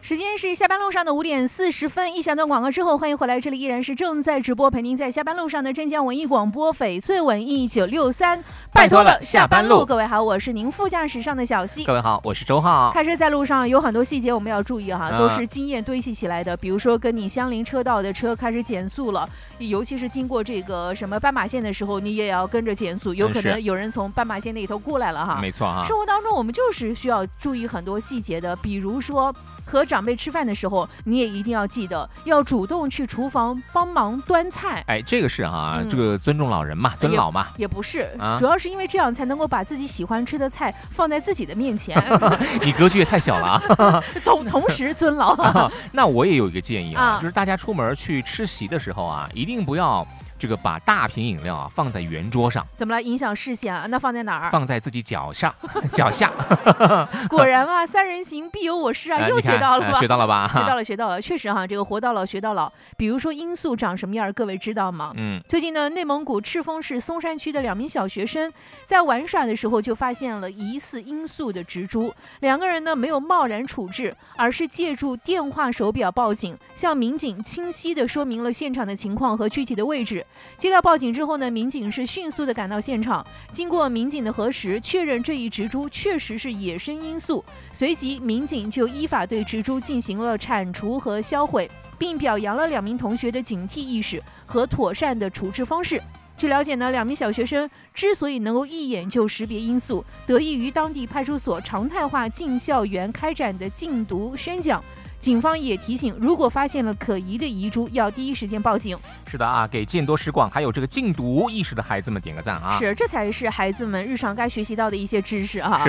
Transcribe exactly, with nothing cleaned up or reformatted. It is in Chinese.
时间是下班路上的五点四十分，一小段广告之后，欢迎回来，这里依然是正在直播，陪您在下班路上的镇江文艺广播翡翠文艺九六三，拜托了下班路。各位好，我是您副驾驶上的小溪。 各位好，我是周浩。 开车在路上有很多细节我们要注意哈，都是经验堆砌起来的。比如说跟你相邻车道的车开始减速了，尤其是经过这个什么斑马线的时候，你也要跟着减速，有可能有人从斑马线那里头过来了哈。 没错哈。 生活当中我们就是需要注意很多细节的，比如说和长辈吃饭的时候，你也一定要记得要主动去厨房帮忙端菜。 哎，这个是哈、嗯，这个尊重老人嘛，尊老嘛， 也, 也不是、 啊， 主要是因为这样才能够把自己喜欢吃的菜放在自己的面前。 你格局也太小了啊！ 同同时尊老、啊。 那我也有一个建议啊， 啊就是大家出门去吃席的时候啊，一定不要这个把大瓶饮料啊放在圆桌上。 怎么了？影响视线啊？那放在哪儿？ 放在自己脚上，脚下。 果然啊，三人行必有我师啊， 呃、 又学到了吧、 呃？学到了吧？ 学到了，学到了。确实哈，这个活到老学到老。比如说罂粟长什么样，各位知道吗？ 嗯。 最近呢，内蒙古赤峰市松山区的两名小学生在玩耍的时候就发现了疑似罂粟的植株，两个人呢没有贸然处置，而是借助电话手表报警，向民警清晰地说明了现场的情况和具体的位置。接到报警之后呢，民警是迅速地赶到现场，经过民警的核实，确认这一植株确实是野生罂粟。随即，民警就依法对植株进行了铲除和销毁，并表扬了两名同学的警惕意识和妥善的处置方式。据了解呢，两名小学生之所以能够一眼就识别罂粟，得益于当地派出所常态化进校园开展的禁毒宣讲。警方也提醒，如果发现了可疑的遗珠，要第一时间报警。 是的啊，给见多识广还有这个禁毒意识的孩子们点个赞啊！ 是，这才是孩子们日常该学习到的一些知识啊。